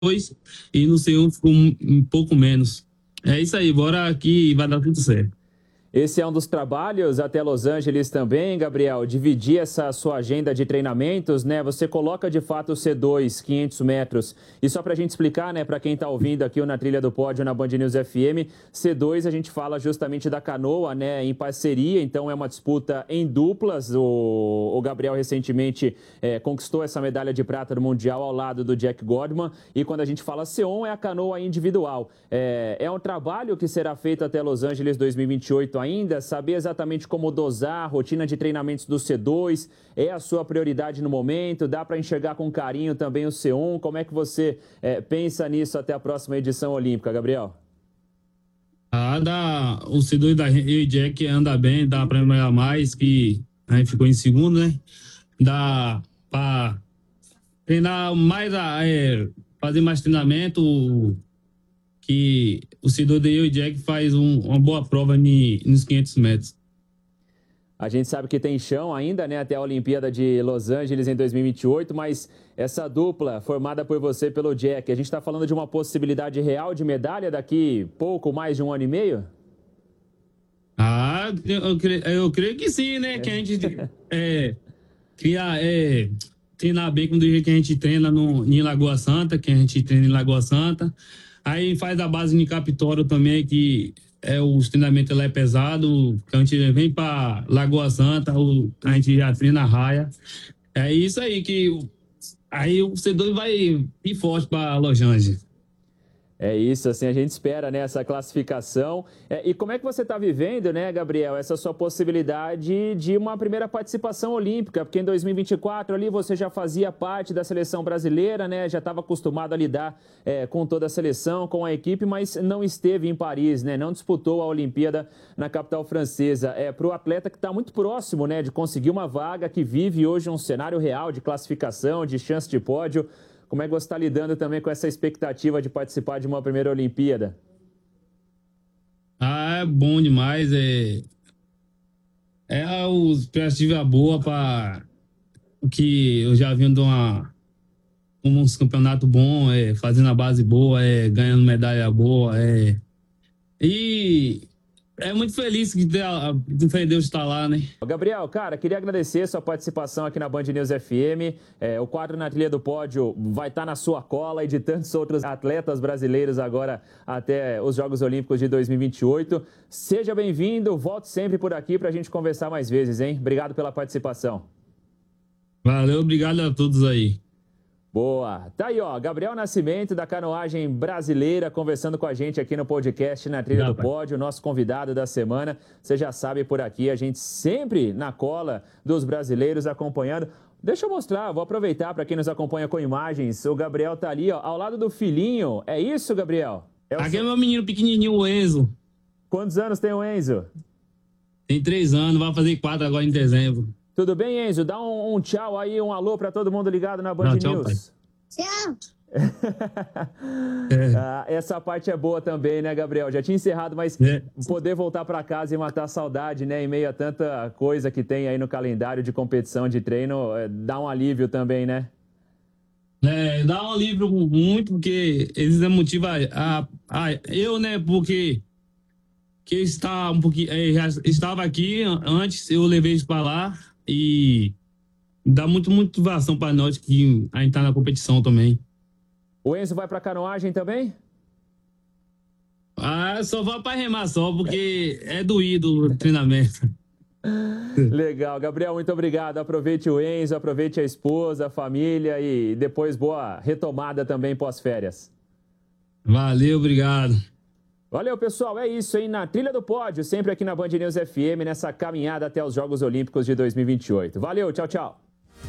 e no C1 ficou um pouco menos. É isso aí, bora aqui e vai dar tudo certo. Esse é um dos trabalhos até Los Angeles também, Gabriel, dividir essa sua agenda de treinamentos, né? Você coloca de fato o C2, 500 metros. E só para a gente explicar, né, para quem está ouvindo aqui na Trilha do Pódio, na Band News FM, C2 a gente fala justamente da canoa, né, em parceria, então é uma disputa em duplas. O Gabriel recentemente conquistou essa medalha de prata do Mundial ao lado do Jack Godman. E quando a gente fala C1, é a canoa individual. É um trabalho que será feito até Los Angeles 2028 ainda, saber exatamente como dosar a rotina de treinamentos do C2, é a sua prioridade no momento, dá para enxergar com carinho também o C1, como é que você pensa nisso até a próxima edição olímpica, Gabriel? O C2 da eu e Jack anda bem, dá para melhorar mais, que a gente ficou em segundo, né? Dá para treinar mais, fazer mais treinamento, que o C2 da eu e Jack faz uma boa prova nos 500 metros. A gente sabe que tem chão ainda, né, até a Olimpíada de Los Angeles em 2028, mas essa dupla formada por você e pelo Jack, a gente está falando de uma possibilidade real de medalha daqui pouco mais de um ano e meio? Eu creio que sim, né? Que a gente treinar bem com o jeito que a gente treina em Lagoa Santa, que a gente treina em Lagoa Santa. Aí faz a base em Capitólio também, que os treinamentos lá é pesado, que a gente vem para Lagoa Santa, a gente já treina a raia. É isso aí aí o C2 vai ir forte para Los Angeles. É isso, assim, a gente espera, né, essa classificação. E como é que você está vivendo, né, Gabriel, essa sua possibilidade de uma primeira participação olímpica? Porque em 2024 ali você já fazia parte da seleção brasileira, né, já estava acostumado a lidar com toda a seleção, com a equipe, mas não esteve em Paris, né, não disputou a Olimpíada na capital francesa. Para o atleta que está muito próximo, né, de conseguir uma vaga, que vive hoje um cenário real de classificação, de chance de pódio. Como é que você está lidando também com essa expectativa de participar de uma primeira Olimpíada? É bom demais. A expectativa boa para o que eu já vim de uns campeonatos bons, fazendo a base boa, ganhando medalha boa. E muito feliz que Deus está lá, né? Gabriel, cara, queria agradecer sua participação aqui na Band News FM. O quadro Na Trilha do Pódio vai estar na sua cola e de tantos outros atletas brasileiros agora até os Jogos Olímpicos de 2028. Seja bem-vindo, volte sempre por aqui para a gente conversar mais vezes, hein? Obrigado pela participação. Valeu, obrigado a todos aí. Boa. Tá aí, ó, Gabriel Nascimento, da canoagem brasileira, conversando com a gente aqui no podcast Na Trilha do Pódio, nosso convidado da semana. Você já sabe, por aqui, a gente sempre na cola dos brasileiros acompanhando. Deixa eu mostrar, vou aproveitar para quem nos acompanha com imagens. O Gabriel tá ali, ó, ao lado do filhinho. É isso, Gabriel? Aqui é meu menino pequenininho, o Enzo. Quantos anos tem o Enzo? Tem 3 anos, vai fazer 4 agora em dezembro. Tudo bem, Enzo? Dá um tchau aí, um alô para todo mundo ligado na Band News. Tchau. Essa parte é boa também, né, Gabriel? Já tinha encerrado, mas poder voltar para casa e matar a saudade, né, em meio a tanta coisa que tem aí no calendário de competição, de treino, dá um alívio também, né? Dá um alívio muito, porque eles motivam eu, né, porque que está um pouquinho, já estava aqui antes, eu levei isso para lá. E dá muito motivação para nós que a gente tá na competição também. O Enzo vai para canoagem também? Só vai para remar só, porque é doído o treinamento. Legal, Gabriel, muito obrigado. Aproveite o Enzo, aproveite a esposa, a família e depois boa retomada também pós-férias. Valeu, obrigado. Valeu, pessoal. É isso, hein? Na Trilha do Pódio, sempre aqui na Band News FM, nessa caminhada até os Jogos Olímpicos de 2028. Valeu, tchau, tchau.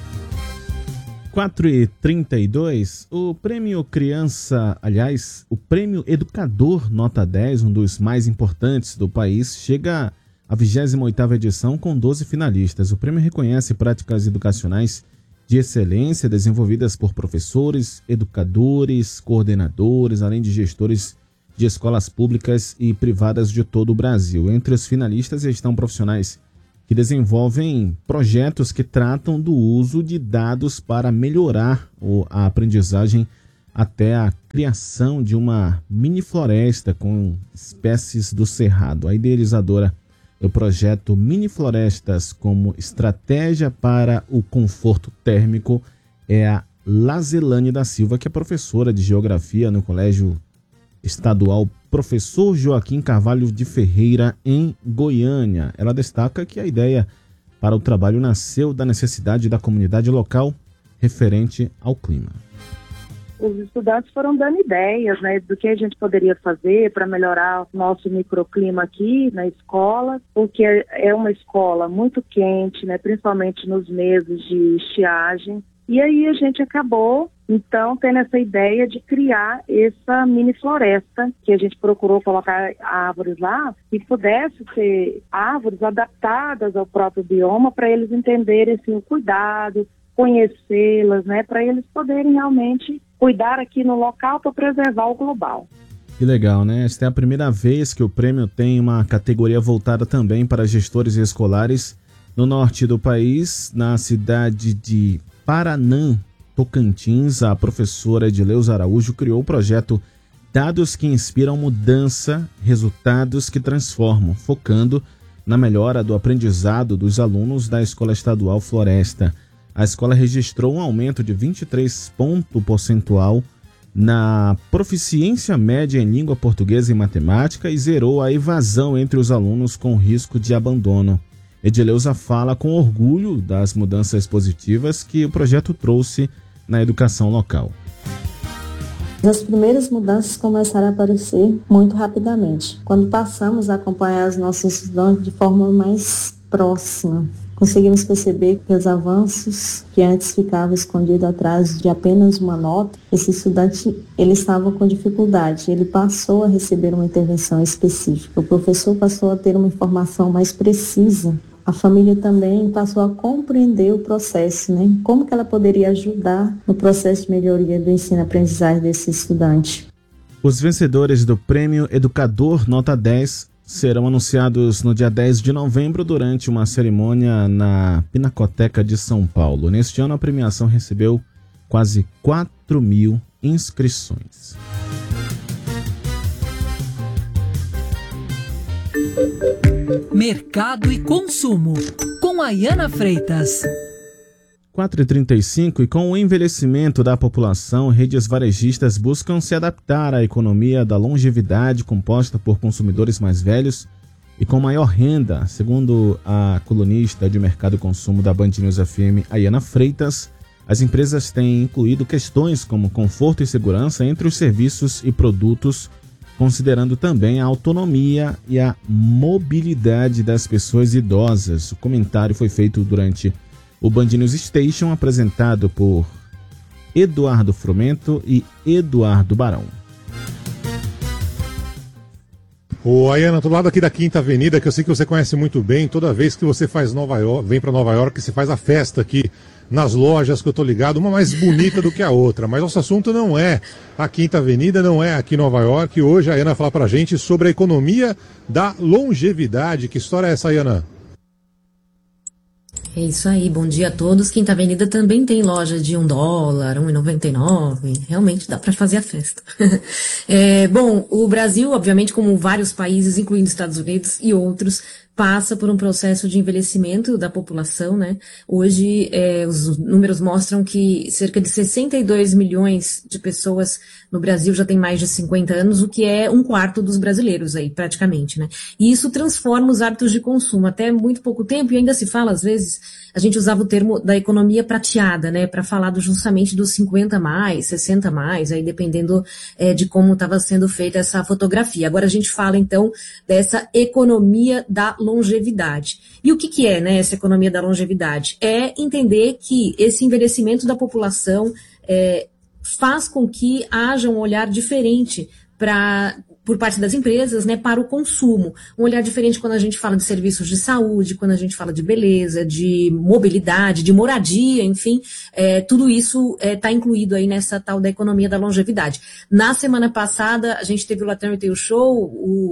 4h32, o Prêmio o Prêmio Educador Nota 10, um dos mais importantes do país, chega à 28ª edição com 12 finalistas. O prêmio reconhece práticas educacionais de excelência desenvolvidas por professores, educadores, coordenadores, além de gestores de escolas públicas e privadas de todo o Brasil. Entre os finalistas estão profissionais que desenvolvem projetos que tratam do uso de dados para melhorar a aprendizagem até a criação de uma mini floresta com espécies do cerrado. A idealizadora do projeto Mini Florestas como estratégia para o conforto térmico é a Lazelane da Silva, que é professora de Geografia no Colégio Estadual Professor Joaquim Carvalho de Ferreira, em Goiânia. Ela destaca que a ideia para o trabalho nasceu da necessidade da comunidade local referente ao clima. Os estudantes foram dando ideias, né, do que a gente poderia fazer para melhorar o nosso microclima aqui na escola, porque é uma escola muito quente, né, principalmente nos meses de estiagem. E aí a gente acabou, então, tendo essa ideia de criar essa mini floresta, que a gente procurou colocar árvores lá, que pudesse ser árvores adaptadas ao próprio bioma, para eles entenderem assim, o cuidado, conhecê-las, né, para eles poderem realmente cuidar aqui no local para preservar o global. Que legal, né? Esta é a primeira vez que o prêmio tem uma categoria voltada também para gestores escolares no norte do país, na cidade de Paranã, Tocantins. A professora Edileuza Araújo criou o projeto Dados que Inspiram Mudança, Resultados que Transformam, focando na melhora do aprendizado dos alunos da Escola Estadual Floresta. A escola registrou um aumento de 23 pontos percentual na proficiência média em língua portuguesa e matemática e zerou a evasão entre os alunos com risco de abandono. Edileuza fala com orgulho das mudanças positivas que o projeto trouxe na educação local. As primeiras mudanças começaram a aparecer muito rapidamente, quando passamos a acompanhar os nossos estudantes de forma mais próxima. Conseguimos perceber que os avanços que antes ficavam escondidos atrás de apenas uma nota, esse estudante ele estava com dificuldade, ele passou a receber uma intervenção específica, o professor passou a ter uma informação mais precisa, a família também passou a compreender o processo, né? Como que ela poderia ajudar no processo de melhoria do ensino-aprendizagem desse estudante. Os vencedores do Prêmio Educador Nota 10 serão anunciados no dia 10 de novembro durante uma cerimônia na Pinacoteca de São Paulo. Neste ano, a premiação recebeu quase 4.000 inscrições. Mercado e consumo, com Ayana Freitas. 4h35, e com o envelhecimento da população, redes varejistas buscam se adaptar à economia da longevidade composta por consumidores mais velhos e com maior renda. Segundo a colunista de Mercado e Consumo da Band News FM, Ayana Freitas, as empresas têm incluído questões como conforto e segurança entre os serviços e produtos, considerando também a autonomia e a mobilidade das pessoas idosas. O comentário foi feito durante o Band News Station, apresentado por Eduardo Frumento e Eduardo Barão. Ô, Ayana, do lado aqui da Quinta Avenida, que eu sei que você conhece muito bem, toda vez que você faz vem para Nova York, você faz a festa aqui nas lojas que eu tô ligado, uma mais bonita do que a outra. Mas nosso assunto não é a Quinta Avenida, não é aqui em Nova York. Hoje a Ayana vai falar pra gente sobre a economia da longevidade. Que história é essa, Ayana? É isso aí, bom dia a todos. Quinta Avenida também tem loja de $1, R$1,99, realmente dá para fazer a festa. Bom, o Brasil, obviamente, como vários países, incluindo Estados Unidos e outros, passa por um processo de envelhecimento da população, né? Hoje, os números mostram que cerca de 62 milhões de pessoas no Brasil já tem mais de 50 anos, o que é 1/4 dos brasileiros aí, praticamente, né? E isso transforma os hábitos de consumo. Até muito pouco tempo, e ainda se fala, às vezes, a gente usava o termo da economia prateada, né? Para falar justamente dos 50 mais, 60 mais, aí dependendo de como estava sendo feita essa fotografia. Agora a gente fala, então, dessa economia da longevidade. E o que é, né, essa economia da longevidade? É entender que esse envelhecimento da população faz com que haja um olhar diferente por parte das empresas, né, para o consumo. Um olhar diferente quando a gente fala de serviços de saúde, quando a gente fala de beleza, de mobilidade, de moradia, enfim, tudo isso está incluído aí nessa tal da economia da longevidade. Na semana passada, a gente teve o Latam Retail Show,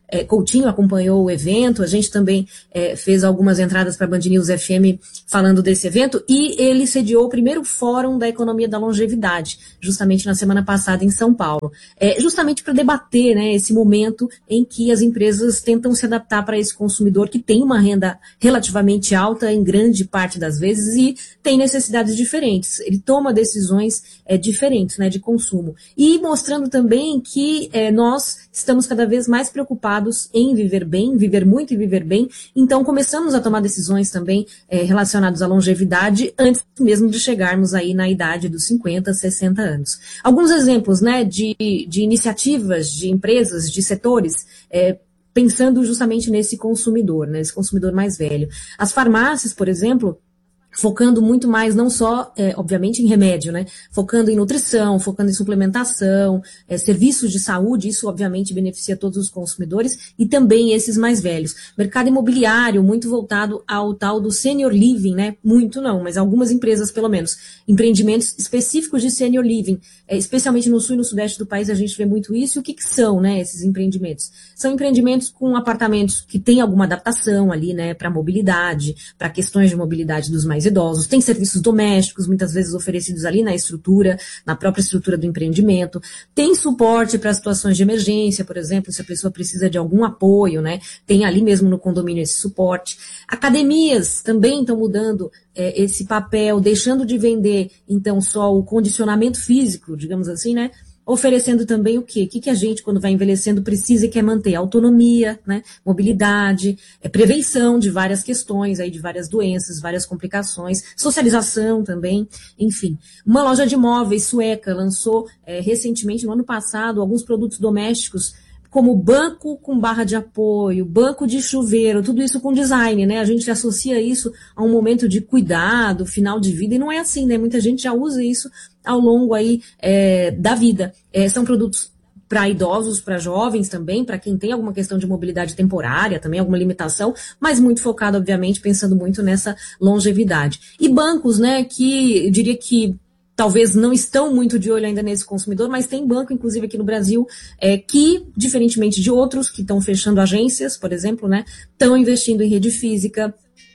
Coutinho acompanhou o evento, a gente também fez algumas entradas para a Band News FM falando desse evento, e ele sediou o primeiro Fórum da Economia da Longevidade, justamente na semana passada em São Paulo, justamente para debater, né, esse momento em que as empresas tentam se adaptar para esse consumidor que tem uma renda relativamente alta em grande parte das vezes e tem necessidades diferentes. Ele toma decisões diferentes, né, de consumo. E mostrando também que nós estamos cada vez mais preocupados em viver bem, viver muito e viver bem. Então começamos a tomar decisões também relacionadas à longevidade antes mesmo de chegarmos aí na idade dos 50, 60 anos. Alguns exemplos, né, de iniciativas de empresas, de setores, pensando justamente nesse consumidor, né, esse consumidor mais velho. As farmácias, por exemplo, focando muito mais, não só, obviamente, em remédio, né? Focando em nutrição, focando em suplementação, serviços de saúde, isso obviamente beneficia todos os consumidores e também esses mais velhos. Mercado imobiliário, muito voltado ao tal do senior living, né? Muito não, mas algumas empresas, pelo menos, empreendimentos específicos de senior living, especialmente no sul e no sudeste do país a gente vê muito isso. E o que são, né, esses empreendimentos? São empreendimentos com apartamentos que têm alguma adaptação ali, né, para mobilidade, para questões de mobilidade dos mais idosos, tem serviços domésticos, muitas vezes oferecidos ali na estrutura, na própria estrutura do empreendimento, tem suporte para situações de emergência, por exemplo, se a pessoa precisa de algum apoio, né, tem ali mesmo no condomínio esse suporte. Academias também estão mudando esse papel, deixando de vender, então, só o condicionamento físico, digamos assim, né, oferecendo também o quê? O que a gente, quando vai envelhecendo, precisa e quer manter? Autonomia, né? Mobilidade, prevenção de várias questões, aí, de várias doenças, várias complicações, socialização também, enfim. Uma loja de móveis sueca lançou recentemente, no ano passado, alguns produtos domésticos, como banco com barra de apoio, banco de chuveiro, tudo isso com design, né? A gente associa isso a um momento de cuidado, final de vida, e não é assim, né? Muita gente já usa isso ao longo aí da vida. São produtos para idosos, para jovens também, para quem tem alguma questão de mobilidade temporária, também alguma limitação, mas muito focado, obviamente, pensando muito nessa longevidade. E bancos, né, que eu diria que talvez não estão muito de olho ainda nesse consumidor, mas tem banco, inclusive aqui no Brasil, que, diferentemente de outros que estão fechando agências, por exemplo, né, estão investindo em rede física,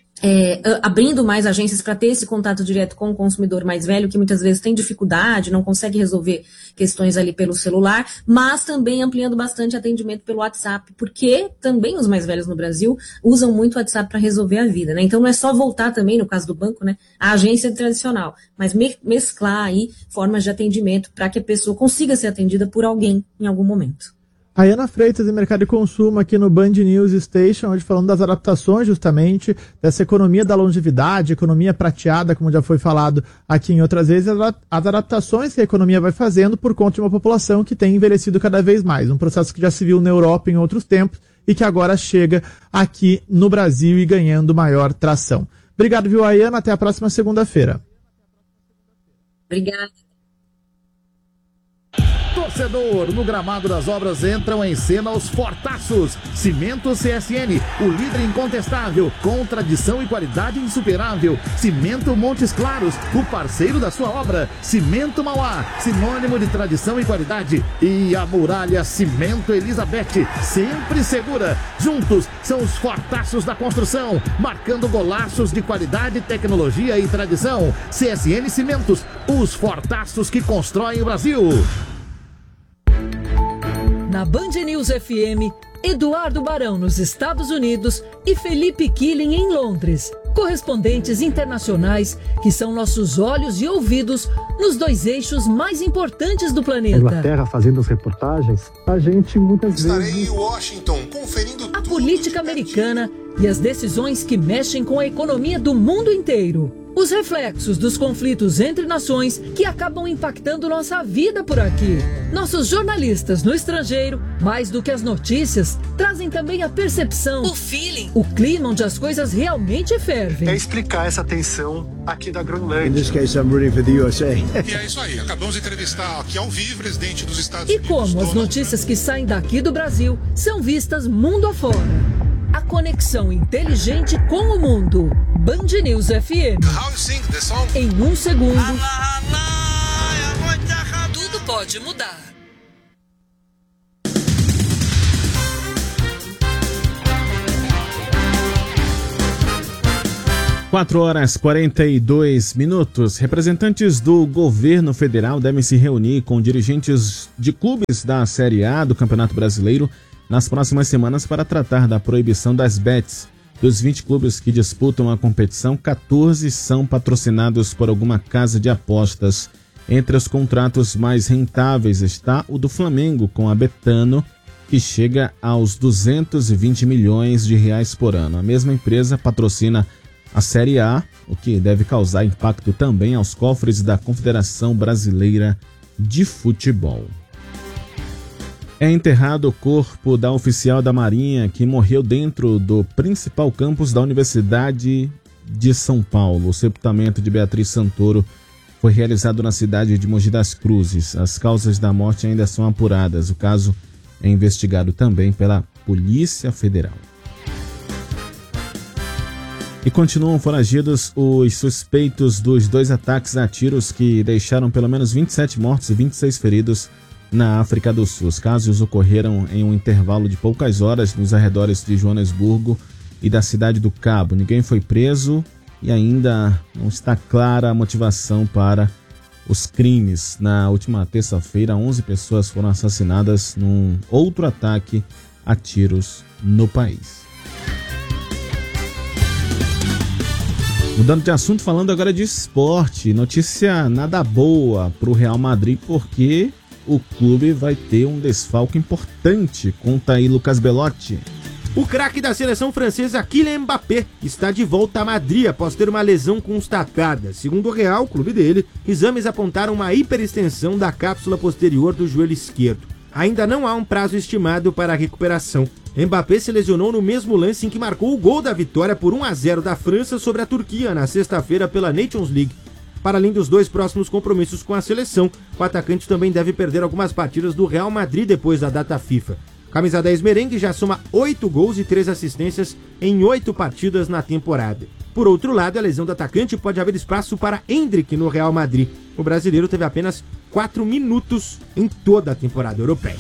abrindo mais agências para ter esse contato direto com o consumidor mais velho, que muitas vezes tem dificuldade, não consegue resolver questões ali pelo celular, mas também ampliando bastante atendimento pelo WhatsApp, porque também os mais velhos no Brasil usam muito o WhatsApp para resolver a vida, né? Então não é só voltar também, no caso do banco, né, a agência tradicional, mas mesclar aí formas de atendimento para que a pessoa consiga ser atendida por alguém em algum momento. Ayana Freitas, de Mercado e Consumo, aqui no Band News Station, hoje falando das adaptações justamente, dessa economia da longevidade, economia prateada, como já foi falado aqui em outras vezes, as adaptações que a economia vai fazendo por conta de uma população que tem envelhecido cada vez mais. Um processo que já se viu na Europa em outros tempos e que agora chega aqui no Brasil e ganhando maior tração. Obrigado, viu, Ayana? Até a próxima segunda-feira. Obrigada. Torcedor, no gramado das obras entram em cena os fortaços. Cimento CSN, o líder incontestável, com tradição e qualidade insuperável. Cimento Montes Claros, o parceiro da sua obra. Cimento Mauá, sinônimo de tradição e qualidade. E a Muralha Cimento Elizabeth, sempre segura. Juntos são os fortaços da construção, marcando golaços de qualidade, tecnologia e tradição. CSN Cimentos, os fortaços que constroem o Brasil. Na Band News FM, Eduardo Barão nos Estados Unidos e Felipe Killing em Londres. Correspondentes internacionais que são nossos olhos e ouvidos nos dois eixos mais importantes do planeta. Inglaterra fazendo as reportagens, a gente muitas vezes... Estarei em Washington conferindo a política americana e as decisões que mexem com a economia do mundo inteiro. Os reflexos dos conflitos entre nações que acabam impactando nossa vida por aqui. Nossos jornalistas no estrangeiro, mais do que as notícias, trazem também a percepção, o feeling, o clima onde as coisas realmente fervem. É explicar essa tensão aqui da Groenlândia. In this case, I'm rooting for the USA. E é isso aí, acabamos de entrevistar aqui ao vivo o presidente dos Estados Unidos. E como as notícias que saem daqui do Brasil são vistas mundo afora. A conexão inteligente com o mundo. Band News FM. How you sing the song? Em um segundo, tudo pode mudar. 4h42. Representantes do governo federal devem se reunir com dirigentes de clubes da Série A do Campeonato Brasileiro nas próximas semanas para tratar da proibição das bets. Dos 20 clubes que disputam a competição, 14 são patrocinados por alguma casa de apostas. Entre os contratos mais rentáveis está o do Flamengo com a Betano, que chega aos 220 milhões de reais por ano. A mesma empresa patrocina a Série A, o que deve causar impacto também aos cofres da Confederação Brasileira de Futebol. É enterrado o corpo da oficial da Marinha que morreu dentro do principal campus da Universidade de São Paulo. O sepultamento de Beatriz Santoro foi realizado na cidade de Mogi das Cruzes. As causas da morte ainda são apuradas. O caso é investigado também pela Polícia Federal. E continuam foragidos os suspeitos dos 2 ataques a tiros que deixaram pelo menos 27 mortos e 26 feridos na África do Sul. Os casos ocorreram em um intervalo de poucas horas nos arredores de Joanesburgo e da Cidade do Cabo. Ninguém foi preso e ainda não está clara a motivação para os crimes. Na última terça-feira, 11 pessoas foram assassinadas num outro ataque a tiros no país. Mudando de assunto, falando agora de esporte, notícia nada boa para o Real Madrid, porque o clube vai ter um desfalque importante. Conta aí, Lucas Belotti. O craque da seleção francesa Kylian Mbappé está de volta a Madrid após ter uma lesão constatada. Segundo o Real, o clube dele, exames apontaram uma hiperextensão da cápsula posterior do joelho esquerdo. Ainda não há um prazo estimado para a recuperação. Mbappé se lesionou no mesmo lance em que marcou o gol da vitória por 1-0 da França sobre a Turquia na sexta-feira pela Nations League. Para além dos 2 próximos compromissos com a seleção, o atacante também deve perder algumas partidas do Real Madrid depois da data FIFA. Camisa 10 merengue já soma 8 gols e 3 assistências em 8 partidas na temporada. Por outro lado, a lesão do atacante pode abrir espaço para Endrick no Real Madrid. O brasileiro teve apenas 4 minutos em toda a temporada europeia.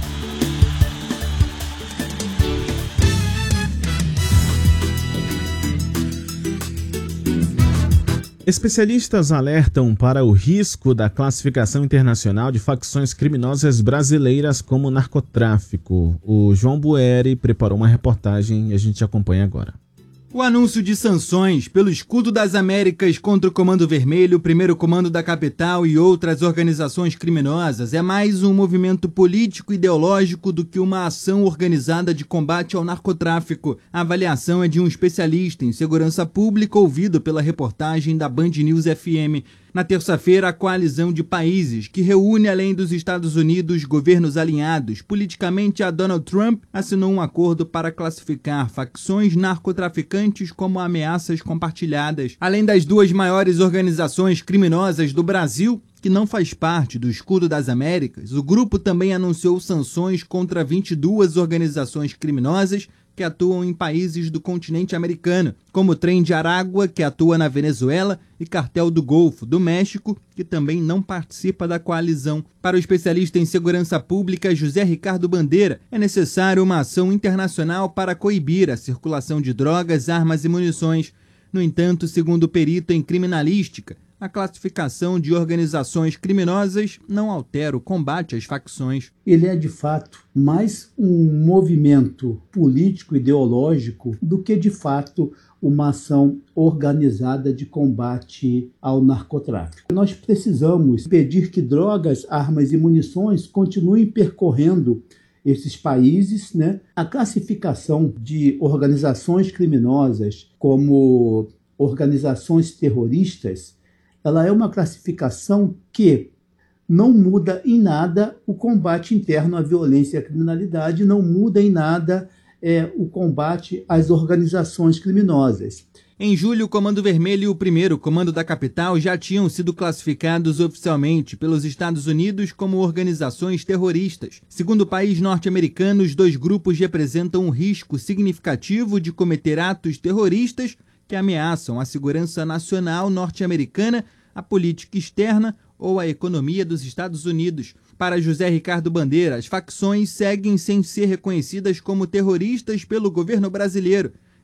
Especialistas alertam para o risco da classificação internacional de facções criminosas brasileiras como o narcotráfico. O João Bueri preparou uma reportagem e a gente acompanha agora. O anúncio de sanções pelo Escudo das Américas contra o Comando Vermelho, o Primeiro Comando da Capital e outras organizações criminosas é mais um movimento político ideológico do que uma ação organizada de combate ao narcotráfico. A avaliação é de um especialista em segurança pública ouvido pela reportagem da Band News FM. Na terça-feira, a coalizão de países, que reúne, além dos Estados Unidos, governos alinhados politicamente a Donald Trump, assinou um acordo para classificar facções narcotraficantes como ameaças compartilhadas. Além das 2 maiores organizações criminosas do Brasil, que não faz parte do Escudo das Américas, o grupo também anunciou sanções contra 22 organizações criminosas que atuam em países do continente americano, como o Trem de Aragua, que atua na Venezuela, e Cartel do Golfo, do México, que também não participa da coalizão. Para o especialista em segurança pública José Ricardo Bandeira, é necessário uma ação internacional para coibir a circulação de drogas, armas e munições. No entanto, segundo o perito em criminalística, a classificação de organizações criminosas não altera o combate às facções. Ele é, de fato, mais um movimento político-ideológico do que, de fato, uma ação organizada de combate ao narcotráfico. Nós precisamos impedir que drogas, armas e munições continuem percorrendo esses países, né? A classificação de organizações criminosas como organizações terroristas, ela é uma classificação que não muda em nada o combate interno à violência e à criminalidade, não muda em nada o combate às organizações criminosas. Em julho, o Comando Vermelho e o Primeiro Comando da Capital já tinham sido classificados oficialmente pelos Estados Unidos como organizações terroristas. Segundo o país norte-americano, os 2 grupos representam um risco significativo de cometer atos terroristas que ameaçam a segurança nacional norte-americana, a política externa ou a economia dos Estados Unidos. Para José Ricardo Bandeira, as facções seguem sem ser reconhecidas como terroristas pelo governo brasileiro.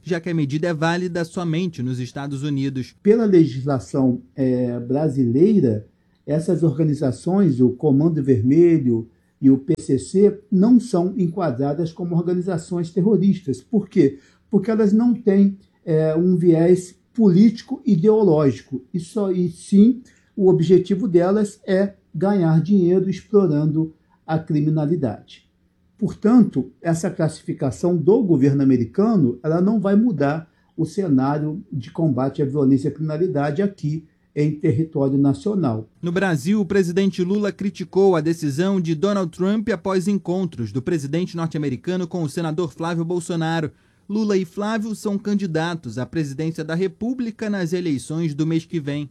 já que a medida é válida somente nos Estados Unidos. Pela legislação brasileira, essas organizações, o Comando Vermelho e o PCC, não são enquadradas como organizações terroristas. Por quê? Porque elas não têm um viés político ideológico. E sim, o objetivo delas é ganhar dinheiro explorando a criminalidade. Portanto, essa classificação do governo americano, ela não vai mudar o cenário de combate à violência e à criminalidade aqui em território nacional. No Brasil, o presidente Lula criticou a decisão de Donald Trump após encontros do presidente norte-americano com o senador Flávio Bolsonaro. Lula e Flávio são candidatos à presidência da República nas eleições do mês que vem.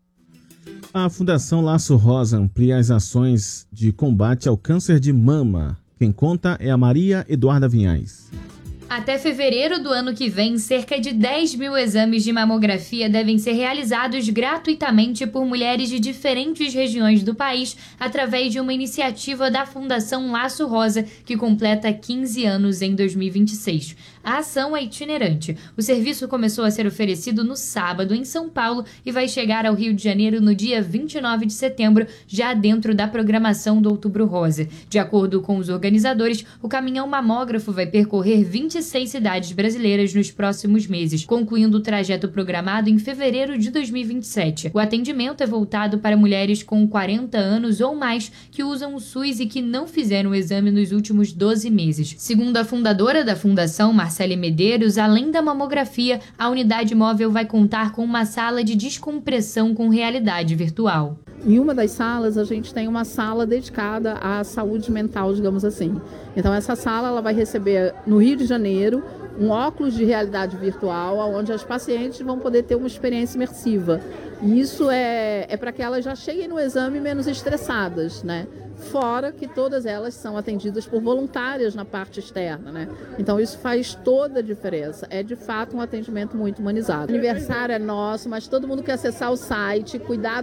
A Fundação Laço Rosa amplia as ações de combate ao câncer de mama. Quem conta é a Maria Eduarda Vinhais. Até fevereiro do ano que vem, cerca de 10 mil exames de mamografia devem ser realizados gratuitamente por mulheres de diferentes regiões do país através de uma iniciativa da Fundação Laço Rosa, que completa 15 anos em 2026. A ação é itinerante. O serviço começou a ser oferecido no sábado em São Paulo e vai chegar ao Rio de Janeiro no dia 29 de setembro, já dentro da programação do Outubro Rosa. De acordo com os organizadores, o caminhão mamógrafo vai percorrer 26 cidades brasileiras nos próximos meses, concluindo o trajeto programado em fevereiro de 2027. O atendimento é voltado para mulheres com 40 anos ou mais que usam o SUS e que não fizeram o exame nos últimos 12 meses. Segundo a fundadora da fundação, Marcele Medeiros, além da mamografia, a unidade móvel vai contar com uma sala de descompressão com realidade virtual. Em uma das salas, a gente tem uma sala dedicada à saúde mental, digamos assim. Então, essa sala ela vai receber, no Rio de Janeiro, um óculos de realidade virtual, onde as pacientes vão poder ter uma experiência imersiva. E isso é para que elas já cheguem no exame menos estressadas, né? Fora que todas elas são atendidas por voluntárias na parte externa, né? Então isso faz toda a diferença. É de fato um atendimento muito humanizado. O aniversário é nosso, mas todo mundo que acessar o site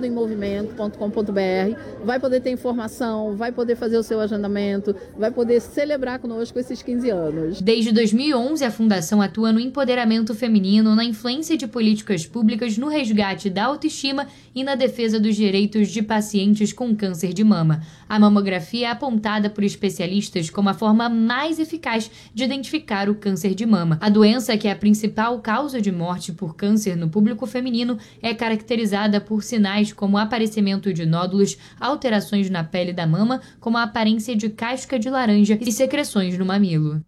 cuidadoemmovimento.com.br vai poder ter informação, vai poder fazer o seu agendamento, vai poder celebrar conosco esses 15 anos. Desde 2011, a Fundação atua no empoderamento feminino, na influência de políticas públicas, no resgate da autoestima e na defesa dos direitos de pacientes com câncer de mama. A mamografia é apontada por especialistas como a forma mais eficaz de identificar o câncer de mama. A doença, que é a principal causa de morte por câncer no público feminino, é caracterizada por sinais como aparecimento de nódulos, alterações na pele da mama, como a aparência de casca de laranja e secreções no mamilo.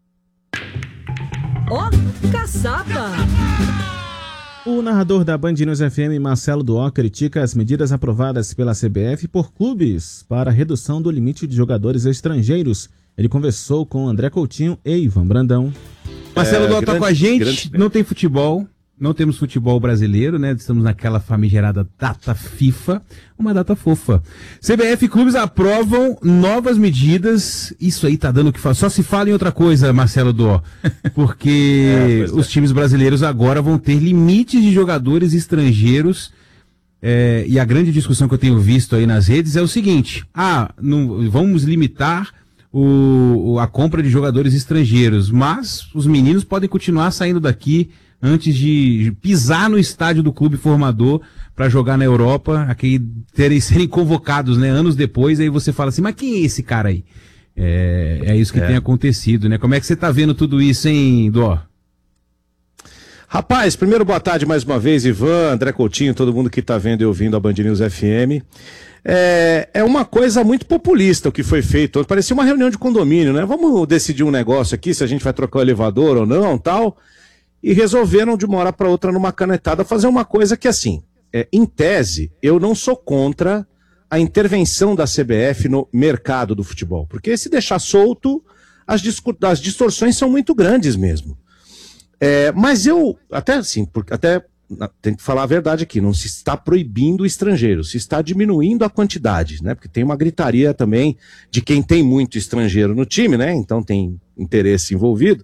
Ó, caçapa! O narrador da Band News FM, Marcelo Duó, critica as medidas aprovadas pela CBF por clubes para a redução do limite de jogadores estrangeiros. Ele conversou com André Coutinho e Ivan Brandão. Marcelo Duó tá com a gente, não tem futebol, não temos futebol brasileiro, né? Estamos naquela famigerada data FIFA, uma data fofa. CBF e clubes aprovam novas medidas, isso aí tá dando o que falar. Só se fala em outra coisa, Marcelo Duó, porque os times brasileiros agora vão ter limites de jogadores estrangeiros, e a grande discussão que eu tenho visto aí nas redes é o seguinte: vamos limitar a compra de jogadores estrangeiros, mas os meninos podem continuar saindo daqui antes de pisar no estádio do clube formador para jogar na Europa, aqui serem convocados, né, anos depois. Aí você fala assim, mas quem é esse cara aí? É isso que tem acontecido, né? Como é que você tá vendo tudo isso, hein, Dó? Rapaz, primeiro boa tarde mais uma vez, Ivan, André Coutinho, todo mundo que tá vendo e ouvindo a Band News FM. É uma coisa muito populista o que foi feito. Parecia uma reunião de condomínio, né? Vamos decidir um negócio aqui, se a gente vai trocar o elevador ou não, tal. E resolveram de uma hora para outra, numa canetada, fazer uma coisa que, assim, em tese, eu não sou contra a intervenção da CBF no mercado do futebol. Porque se deixar solto, as distorções são muito grandes mesmo. Mas eu, até tem que falar a verdade aqui, não se está proibindo o estrangeiro, se está diminuindo a quantidade, né? Porque tem uma gritaria também de quem tem muito estrangeiro no time, né? Então tem interesse envolvido.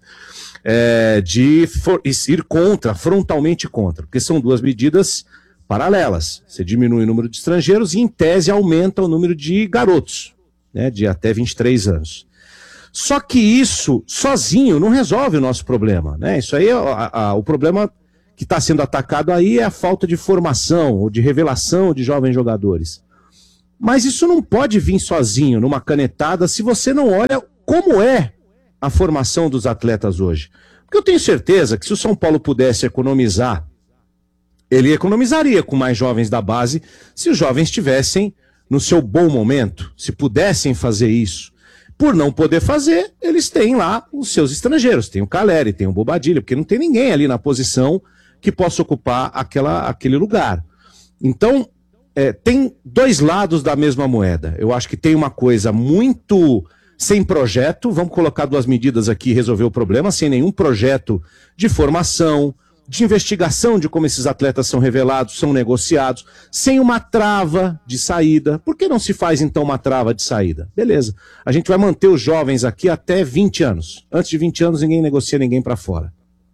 De ir frontalmente contra, porque são duas medidas paralelas. Você diminui o número de estrangeiros e, em tese, aumenta o número de garotos, né, de até 23 anos. Só que isso, sozinho, não resolve o nosso problema, né? Isso aí, o problema que está sendo atacado aí é a falta de formação ou de revelação de jovens jogadores. Mas isso não pode vir sozinho, numa canetada, se você não olha como é a formação dos atletas hoje. Porque eu tenho certeza que se o São Paulo pudesse economizar, ele economizaria com mais jovens da base, se os jovens estivessem no seu bom momento, se pudessem fazer isso. Por não poder fazer, eles têm lá os seus estrangeiros, tem o Caleri, tem o Bobadilha, porque não tem ninguém ali na posição que possa ocupar aquele lugar. Então, tem dois lados da mesma moeda. Eu acho que tem uma coisa muito sem projeto, vamos colocar duas medidas aqui e resolver o problema, sem nenhum projeto de formação, de investigação de como esses atletas são revelados, são negociados, sem uma trava de saída. Por que não se faz, então, uma trava de saída? Beleza, a gente vai manter os jovens aqui até 20 anos. Antes de 20 anos, ninguém negocia ninguém para fora.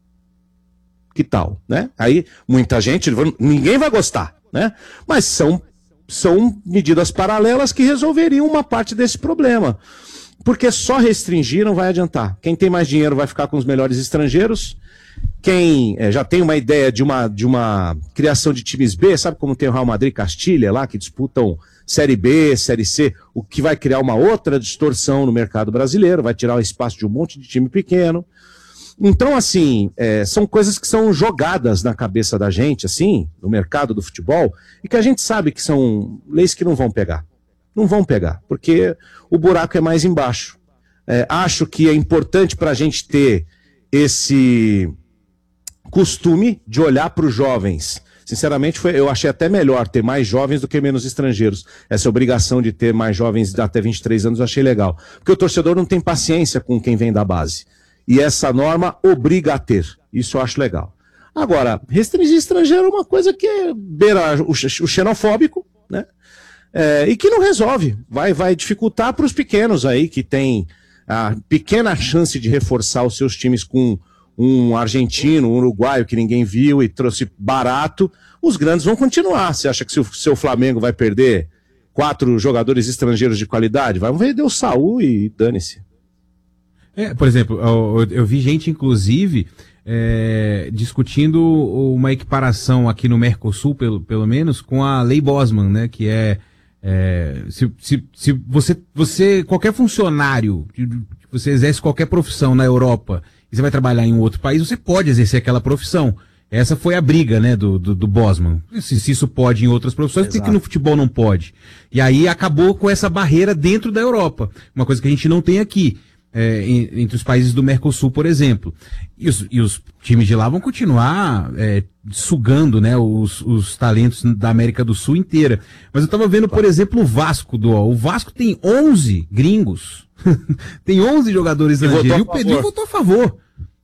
Que tal, né? Aí, muita gente, ninguém vai gostar, né? Mas são medidas paralelas que resolveriam uma parte desse problema. Porque só restringir não vai adiantar. Quem tem mais dinheiro vai ficar com os melhores estrangeiros. Quem já tem uma ideia de uma criação de times B, sabe como tem o Real Madrid e Castilha lá, que disputam Série B, Série C, o que vai criar uma outra distorção no mercado brasileiro, vai tirar o espaço de um monte de time pequeno. Então, assim, são coisas que são jogadas na cabeça da gente, assim, no mercado do futebol, e que a gente sabe que são leis que não vão pegar. Não vão pegar, porque o buraco é mais embaixo. Acho que é importante para a gente ter esse costume de olhar para os jovens. Sinceramente, eu achei até melhor ter mais jovens do que menos estrangeiros. Essa obrigação de ter mais jovens até 23 anos eu achei legal. Porque o torcedor não tem paciência com quem vem da base. E essa norma obriga a ter. Isso eu acho legal. Agora, restringir estrangeiro é uma coisa que beira o xenofóbico, né? E que não resolve. Vai dificultar para os pequenos aí, que tem a pequena chance de reforçar os seus times com um argentino, um uruguaio que ninguém viu e trouxe barato. Os grandes vão continuar. Você acha que o seu Flamengo vai perder 4 jogadores estrangeiros de qualidade? Vai vender o Saúl e dane-se. Por exemplo, eu vi gente, inclusive, discutindo uma equiparação aqui no Mercosul, pelo menos, com a Lei Bosman, né? Que se você, qualquer funcionário, você exerce qualquer profissão na Europa e você vai trabalhar em um outro país, você pode exercer aquela profissão. Essa foi a briga, né, do Bosman. Se isso pode em outras profissões, por que no futebol não pode? E aí acabou com essa barreira dentro da Europa. Uma coisa que a gente não tem aqui. Entre os países do Mercosul, por exemplo. E os times de lá vão continuar sugando, né, os talentos da América do Sul inteira. Mas eu estava vendo, por exemplo, o Vasco. O Vasco tem 11 gringos. Tem 11 jogadores estrangeiros. E o Pedrinho votou a favor.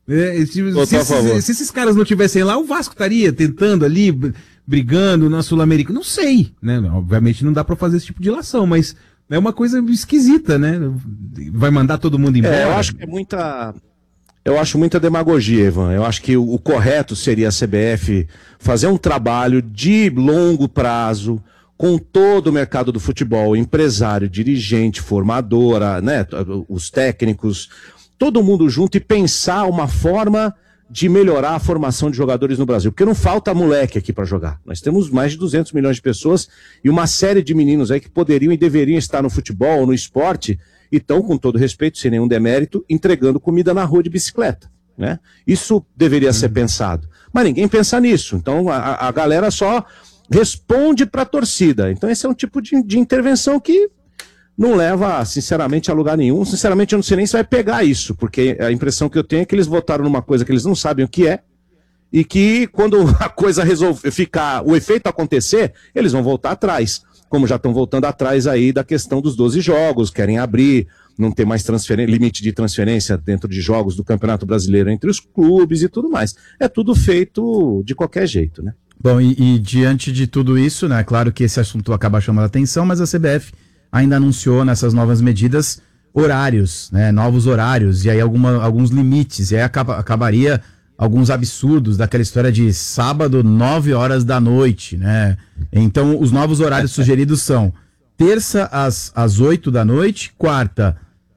Se esses caras não estivessem lá, o Vasco estaria tentando ali, brigando na Sul-América. Não sei, né? Obviamente não dá para fazer esse tipo de ilação, mas é uma coisa esquisita, né? Vai mandar todo mundo embora. Eu acho que eu acho muita demagogia, Ivan. Eu acho que o correto seria a CBF fazer um trabalho de longo prazo com todo o mercado do futebol, empresário, dirigente, formadora, né? Os técnicos, todo mundo junto e pensar uma forma de melhorar a formação de jogadores no Brasil, porque não falta moleque aqui para jogar. Nós temos mais de 200 milhões de pessoas e uma série de meninos aí que poderiam e deveriam estar no futebol, no esporte, e estão, com todo respeito, sem nenhum demérito, entregando comida na rua de bicicleta, né? Isso deveria ser pensado. Mas ninguém pensa nisso. Então a galera só responde para a torcida. Então esse é um tipo de intervenção que não leva, sinceramente, a lugar nenhum. Sinceramente, eu não sei nem se vai pegar isso, porque a impressão que eu tenho é que eles votaram numa coisa que eles não sabem o que é, e que quando a coisa resolver ficar, o efeito acontecer, eles vão voltar atrás, como já estão voltando atrás aí da questão dos 12 jogos, querem abrir, não tem mais limite de transferência dentro de jogos do Campeonato Brasileiro entre os clubes e tudo mais. É tudo feito de qualquer jeito, né? Bom, e diante de tudo isso, né, claro que esse assunto acaba chamando a atenção, mas a CBF ainda anunciou nessas novas medidas horários, né, novos horários, e aí alguns limites, e aí acabaria alguns absurdos daquela história de sábado, 9 horas da noite, né? Então, os novos horários sugeridos são terça às 8 da noite, quarta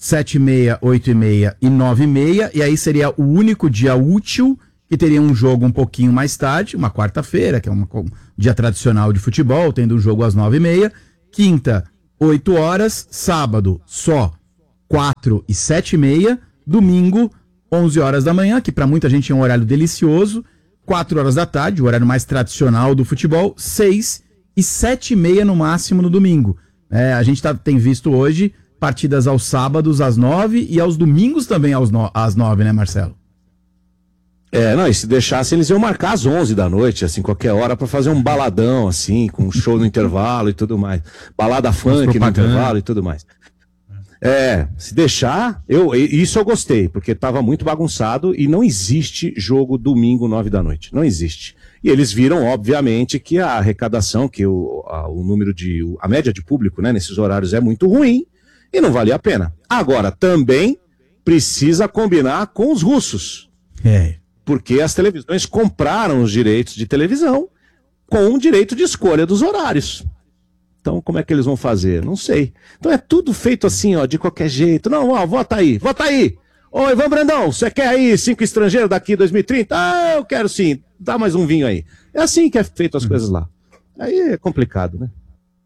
7h30, 8h30 e 9h30. E aí seria o único dia útil que teria um jogo um pouquinho mais tarde, uma quarta-feira, que é um dia tradicional de futebol, tendo um jogo às 9h30. Quinta, 8 horas. Sábado, só 4 e 7h30. Domingo, 11 horas da manhã, que para muita gente é um horário delicioso. 4 horas da tarde, o horário mais tradicional do futebol. 6 e 7h30 no máximo no domingo. A gente tem visto hoje partidas aos sábados às 9 e aos domingos também às 9, né, Marcelo? Não, e se deixasse eles iam marcar às 11 da noite, assim, qualquer hora, pra fazer um baladão, assim, com um show no intervalo e tudo mais. Balada funk no intervalo e tudo mais. Se deixar, isso eu gostei, porque tava muito bagunçado e não existe jogo domingo 9 da noite. Não existe. E eles viram, obviamente, que a arrecadação, que a média de público, né, nesses horários é muito ruim e não valia a pena. Agora, também precisa combinar com os russos. Porque as televisões compraram os direitos de televisão com o direito de escolha dos horários. Então, como é que eles vão fazer? Não sei. Então é tudo feito assim, ó, de qualquer jeito. Não, vota aí. Ô, Ivan Brandão, você quer aí 5 estrangeiros daqui 2030? Ah, eu quero sim. Dá mais um vinho aí. É assim que é feito as coisas lá. Aí é complicado, né?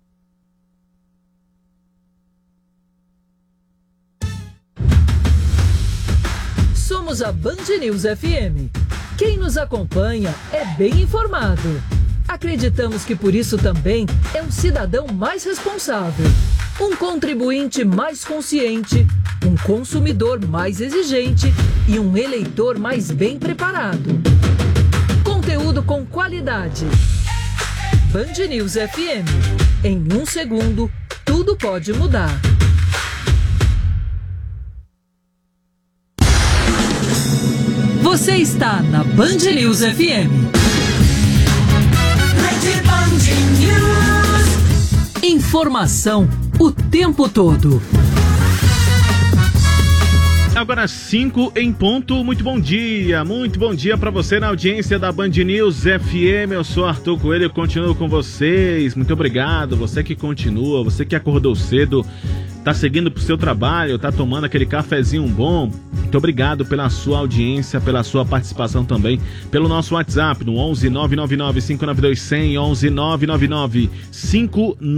Somos a Band News FM. Quem nos acompanha é bem informado. Acreditamos que por isso também é um cidadão mais responsável, um contribuinte mais consciente, um consumidor mais exigente e um eleitor mais bem preparado. Conteúdo com qualidade. Band News FM. Em 1 segundo, tudo pode mudar. Você está na Band News FM. Informação o tempo todo. Agora 5 em ponto. Muito bom dia para você na audiência da Band News FM. Eu sou Arthur Coelho e continuo com vocês. Muito obrigado, você que continua, você que acordou cedo, tá seguindo pro seu trabalho, tá tomando aquele cafezinho bom. Muito obrigado pela sua audiência, pela sua participação também, pelo nosso WhatsApp no 11 999 592 100, 11 999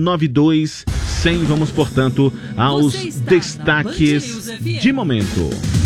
592 100. Vamos, portanto, aos destaques de momento.